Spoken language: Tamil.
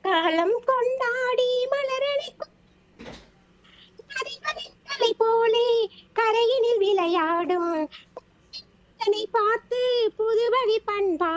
காலம் கொண்டாடி மலரணிக்கும் நதிகளின் கலை போலே கரையினில் விளையாடும் பார்த்து புதுவழி பண்பா